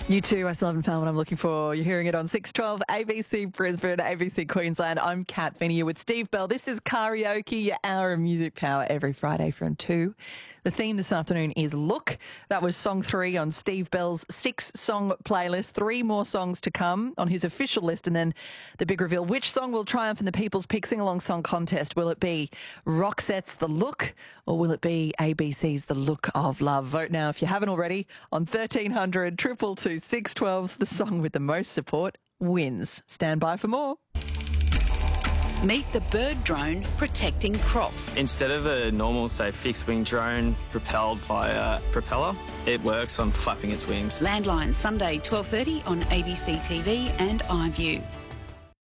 You too, I still haven't found what I'm looking for. You're hearing it on 612 ABC Brisbane, ABC Queensland. I'm Kat Finney with Steve Bell. This is Karaoke, your hour of music power every Friday from 2. The theme this afternoon is Look. That was song 3 on Steve Bell's 6-song playlist. 3 more songs to come on his official list, and then the big reveal. Which song will triumph in the People's Pick Sing-Along Song Contest? Will it be Roxette's The Look, or will it be ABC's The Look of Love? Vote now if you haven't already on 1300 222 612. The song with the most support wins. Stand by for more. Meet the bird drone protecting crops. Instead of a normal, say, fixed-wing drone propelled by a propeller, it works on flapping its wings. Landline, Sunday 12:30 on ABC TV and iView.